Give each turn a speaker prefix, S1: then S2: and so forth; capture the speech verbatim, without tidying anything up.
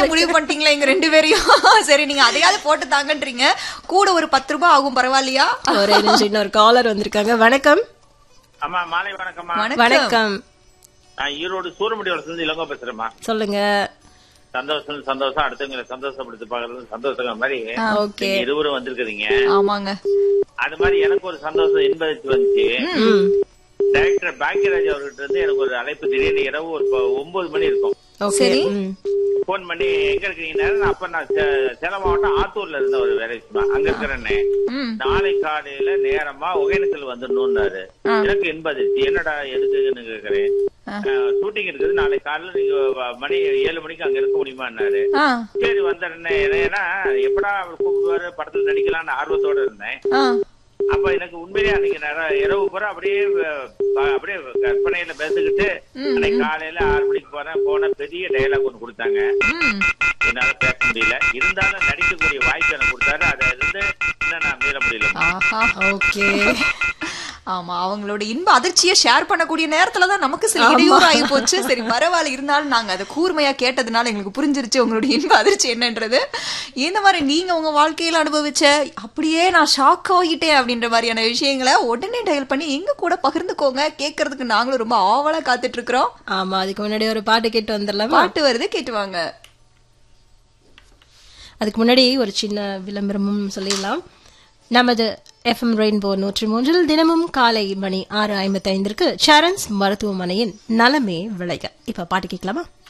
S1: ஒரே முடிவு பண்ணிட்டீங்களா எங்க ரெண்டு பேரையும்? சரி, நீங்க அதையாவது போட்டு தாங்கன்றீங்க. கூட ஒரு பத்து ரூபாய் ஆகும், பரவாயில்லையா?
S2: ஒரே நிமிஷம், இன்னொரு காலர் வந்திருக்காங்க. வணக்கம்.
S3: அம்மா மாலை வணக்கம்மா.
S2: வணக்கம்.
S3: நான் ஈரோடு சூரமுடியோட இருந்து இளங்கோ பேசுறேம்மா.
S2: சொல்லுங்க.
S3: சந்தோஷம் சந்தோஷம் அடுத்தவங்களை சந்தோஷப்படுத்தி பாக்குறது சந்தோஷம் மாதிரி இருவரும் வந்திருக்கிறீங்க.
S1: ஆமாங்க.
S3: அது மாதிரி எனக்கு ஒரு சந்தோஷம் இன்பதிச்சு வந்துச்சு. டைரக்டர் பாக்யராஜ் அவர்கிட்ட இருந்து எனக்கு ஒரு அழைப்பு திடீர்னு இரவு ஒரு ஒன்பது மணி இருக்கும்.
S1: சரி,
S3: போன் பண்ணி எங்க இருக்கீங்க? அப்ப நான் சேலம் மாவட்டம் ஆத்தூர்ல இருந்த ஒரு வேலை அங்க இருக்கிறேன்னு. நாளை காலையில நேரமா ஒகேனக்கல் வந்துடணும்னாரு. எனக்கு இன்பதிச்சு என்னடா எதுக்குன்னு கேக்குறேன். ஷூட்டிங் இருக்குது நாளை காலையில நீங்க மணி ஏழு மணிக்கு அங்க இருக்க முடியுமான்னாரு. சரி வந்துடுறேன். ஏன்னா எப்படா கூப்பிடுவாரு படத்துல நடிக்கலாம்னு ஆர்வத்தோட இருந்தேன். அப்ப எனக்கு உண்மையிலேயே அன்னைக்கு இரவு பூரா அப்படியே அப்படியே கற்பனையில பேசிக்கிட்டு அன்னைக்கு காலையில ஆறு மணிக்கு போறேன். போன பெரிய டயலாக் ஒண்ணு கொடுத்தாங்க. என்னால பேச முடியல, இருந்தாலும் நடிக்கக்கூடிய வாய்ப்பு எனக்கு கொடுத்தாரு. அதுல இருந்து இன்னும் நான் மீற முடியல.
S1: ஆமா, அவங்களோட இன்ப அதிர்ச்சியை ஷேர் பண்ணக்கூடிய நேரத்துலதான் நமக்கு சில இடையூறு ஆகி போச்சு. சரி பரவாயில்ல, இருந்தாலும் நாங்க அதை கூர்மையா கேட்டதுனால எங்களுக்கு புரிஞ்சிருச்சு உங்களுடைய இன்ப அதிர்ச்சி என்னன்றது. இந்த மாதிரி நீங்க உங்க வாழ்க்கையில அனுபவிச்ச அப்படியே நான் ஷாக் ஆகிட்டேன் அப்படின்ற மாதிரியான விஷயங்களை உடனே டயல் பண்ணி எங்க கூட பகிர்ந்துக்கோங்க. கேட்கறதுக்கு நாங்களும் ரொம்ப ஆவலா காத்துட்டு இருக்கிறோம்.
S2: ஆமா, அதுக்கு முன்னாடி ஒரு பாட்டு கேட்டு வந்துடலாம்.
S1: பாட்டு வருது, கேட்டுவாங்க.
S2: அதுக்கு முன்னாடி ஒரு சின்ன விளம்பரமும் சொல்லிடலாம். நமது எஃப்எம் ரெயின்போ நூற்றி மூன்றில் தினமும் காலை மணி ஆறு ஐம்பத்தி ஐந்திற்கு சரண்ஸ் மருத்துவமனையின் நலமே விளைக. இப்ப பாட்டு கேட்கலாமா?